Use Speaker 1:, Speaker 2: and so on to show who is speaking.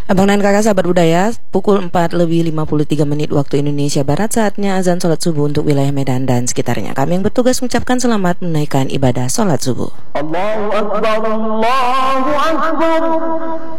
Speaker 1: Abang dan kakak sahabat budaya, pukul 4 lebih 53 menit waktu Indonesia Barat, saatnya azan sholat subuh untuk wilayah Medan dan sekitarnya. Kami yang bertugas mengucapkan selamat menunaikan ibadah sholat subuh.
Speaker 2: Allahu Akbar, Allahu Akbar.